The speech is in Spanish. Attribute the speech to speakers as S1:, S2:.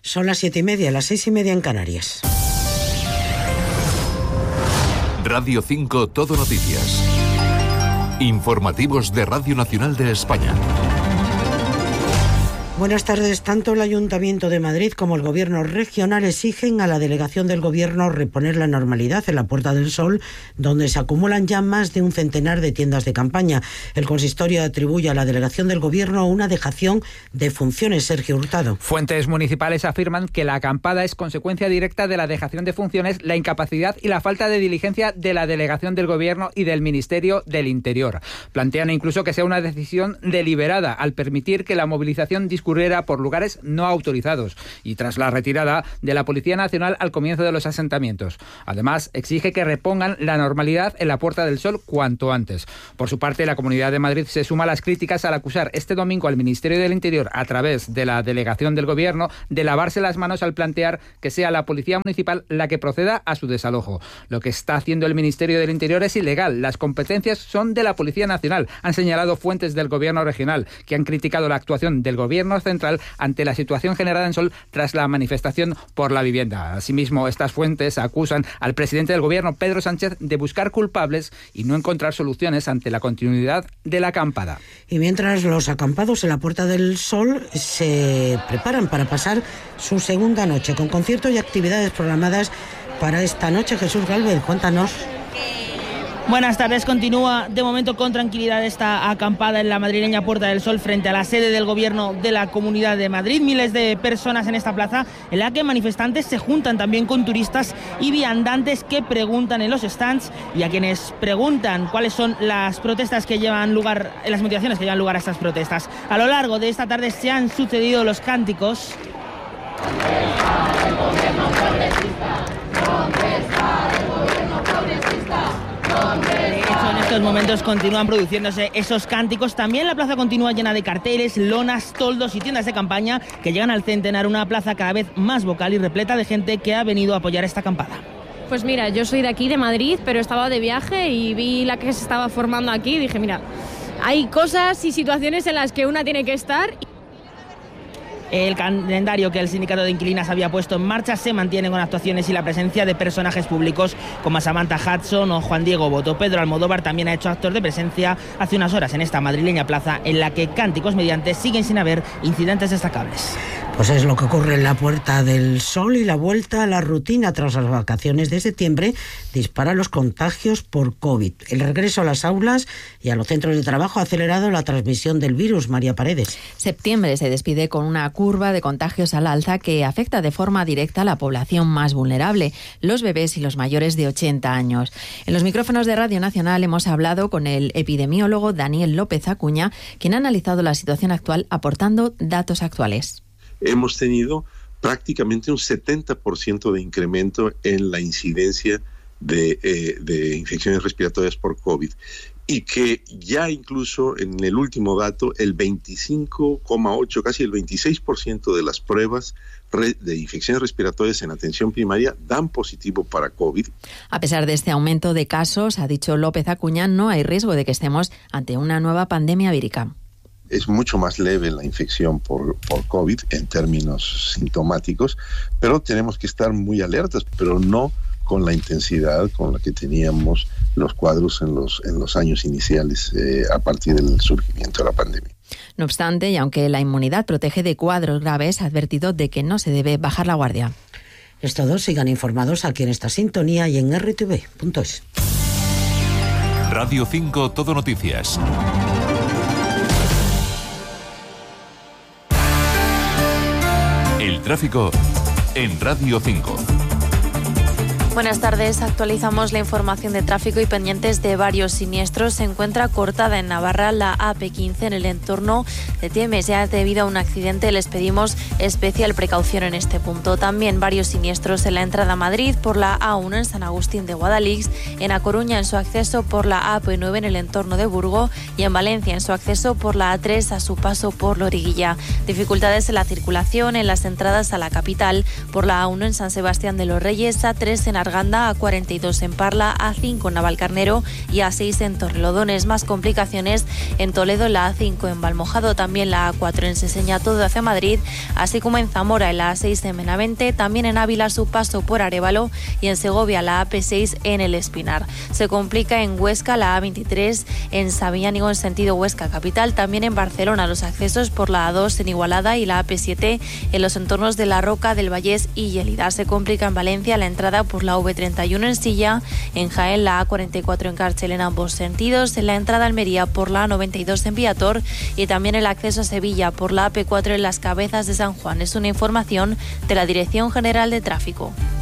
S1: Son las 7:30, las 6:30 en Canarias.
S2: Radio 5 Todo Noticias. Informativos de Radio Nacional de España.
S1: Buenas tardes. Tanto el Ayuntamiento de Madrid como el Gobierno regional exigen a la delegación del Gobierno reponer la normalidad en la Puerta del Sol, donde se acumulan ya más de un centenar de tiendas de campaña. El consistorio atribuye a la delegación del Gobierno una dejación de funciones. Sergio Hurtado.
S3: Fuentes municipales afirman que la acampada es consecuencia directa de la dejación de funciones, la incapacidad y la falta de diligencia de la delegación del Gobierno y del Ministerio del Interior. Plantean incluso que sea una decisión deliberada al permitir que la movilización discurriera por lugares no autorizados y tras la retirada de la Policía Nacional al comienzo de los asentamientos. Además, exige que repongan la normalidad en la Puerta del Sol cuanto antes. Por su parte, la Comunidad de Madrid se suma a las críticas al acusar este domingo al Ministerio del Interior, a través de la delegación del Gobierno, de lavarse las manos al plantear que sea la Policía Municipal la que proceda a su desalojo. Lo que está haciendo el Ministerio del Interior es ilegal. Las competencias son de la Policía Nacional, han señalado fuentes del Gobierno regional, que han criticado la actuación del Gobierno central ante la situación generada en Sol tras la manifestación por la vivienda. Asimismo, estas fuentes acusan al presidente del Gobierno, Pedro Sánchez, de buscar culpables y no encontrar soluciones ante la continuidad de la acampada.
S1: Y mientras los acampados en la Puerta del Sol se preparan para pasar su segunda noche, con conciertos y actividades programadas para esta noche. Jesús Gálvez, cuéntanos.
S4: Buenas tardes. Continúa de momento con tranquilidad esta acampada en la madrileña Puerta del Sol frente a la sede del Gobierno de la Comunidad de Madrid. Miles de personas en esta plaza, en la que manifestantes se juntan también con turistas y viandantes que preguntan en los stands, y a quienes preguntan cuáles son las protestas que llevan lugar, las motivaciones que llevan lugar a estas protestas. A lo largo de esta tarde se han sucedido los cánticos. ¿Dónde está el gobierno progresista? ¿Dónde está el gobierno progresista? De hecho, en estos momentos continúan produciéndose esos cánticos. También la plaza continúa llena de carteles, lonas, toldos y tiendas de campaña que llegan al centenar, una plaza cada vez más vocal y repleta de gente que ha venido a apoyar esta acampada.
S5: Pues mira, yo soy de aquí, de Madrid, pero estaba de viaje y vi la que se estaba formando aquí y dije, mira, hay cosas y situaciones en las que una tiene que estar. El calendario que el sindicato de inquilinas había puesto en marcha se mantiene con actuaciones y la presencia de personajes públicos como Samantha Hudson o Juan Diego Boto. Pedro Almodóvar también ha hecho actos de presencia hace unas horas en esta madrileña plaza, en la que cánticos mediante siguen sin haber incidentes destacables.
S1: Pues es lo que ocurre en la Puerta del Sol, y la vuelta a la rutina tras las vacaciones de septiembre dispara los contagios por COVID. El regreso a las aulas y a los centros de trabajo ha acelerado la transmisión del virus. María Paredes.
S6: Septiembre se despide con una curva de contagios al alza que afecta de forma directa a la población más vulnerable, los bebés y los mayores de 80 años. En los micrófonos de Radio Nacional hemos hablado con el epidemiólogo Daniel López Acuña, quien ha analizado la situación actual aportando datos actuales.
S7: Hemos tenido prácticamente un 70% de incremento en la incidencia de infecciones respiratorias por COVID, y que ya incluso en el último dato el 25,8, casi el 26% de las pruebas de infecciones respiratorias en atención primaria dan positivo para COVID.
S6: A pesar de este aumento de casos, ha dicho López Acuña, no hay riesgo de que estemos ante una nueva pandemia vírica.
S7: Es mucho más leve la infección por COVID en términos sintomáticos, pero tenemos que estar muy alertas, pero no con la intensidad con la que teníamos los cuadros en los años iniciales a partir del surgimiento de la pandemia.
S6: No obstante, y aunque la inmunidad protege de cuadros graves, ha advertido de que no se debe bajar la guardia.
S1: Es todo. Sigan informados aquí en esta sintonía y en rtv.es.
S2: Radio 5 Todo Noticias. El tráfico en Radio 5.
S8: Buenas tardes, actualizamos la información de tráfico y pendientes de varios siniestros. Se encuentra cortada en Navarra la AP15 en el entorno de Tiemes. Ya debido a un accidente les pedimos especial precaución en este punto. También varios siniestros en la entrada a Madrid por la A1 en San Agustín de Guadalix, en A Coruña en su acceso por la AP9 en el entorno de Burgo y en Valencia en su acceso por la A3 a su paso por Loriguilla. Dificultades en la circulación en las entradas a la capital por la A1 en San Sebastián de los Reyes, A3 en Arganda, A42 en Parla, A5 en Navalcarnero y A6 en Torrelodones. Más complicaciones en Toledo, la A5 en Valmojado, también la A4 en Seseña, todo hacia Madrid, así como en Zamora, en la A6 en Benavente, también en Ávila su paso por Arévalo y en Segovia la AP6 en El Espinar. Se complica en Huesca la A23 en Sabiñánigo en sentido Huesca capital, también en Barcelona los accesos por la A2 en Igualada y la AP7 en los entornos de La Roca, del Vallés y Lleida. Se complica en Valencia la entrada por la V31 en Silla, en Jaén la A44 en Cárcel en ambos sentidos, en la entrada a Almería por la A92 en Viator y también el acceso a Sevilla por la AP4 en Las Cabezas de San Juan. Es una información de la Dirección General de Tráfico.